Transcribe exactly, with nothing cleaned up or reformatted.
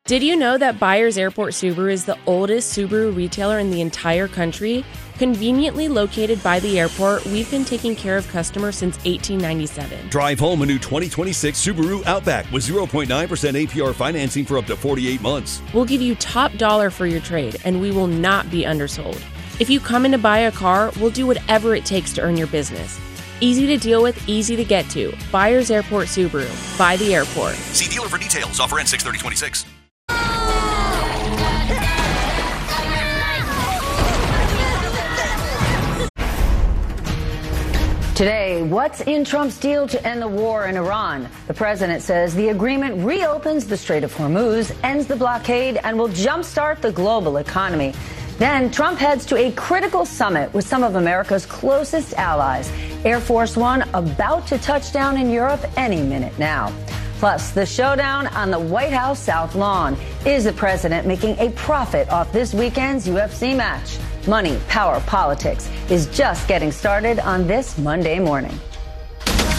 Did you know that Byers Airport Subaru is the oldest Subaru retailer in the entire country? Conveniently located by the airport, we've been taking care of customers since eighteen ninety-seven. Drive home a new twenty twenty-six Subaru Outback with zero point nine percent A P R financing for up to forty-eight months. We'll give you top dollar for your trade, and we will not be undersold. If you come in to buy a car, we'll do whatever it takes to earn your business. Easy to deal with, easy to get to. Byers Airport Subaru. By the airport. See dealer for details. Offer ends six thirty twenty-six. Today, what's in Trump's deal to end the war in Iran? The president says the agreement reopens the Strait of Hormuz, ends the blockade, and will jumpstart the global economy. Then Trump heads to a critical summit with some of America's closest allies. Air Force One about to touch down in Europe any minute now. Plus, the showdown on the White House South Lawn. Is the president making a profit off this weekend's U F C match? Money, power, politics is just getting started on this Monday morning.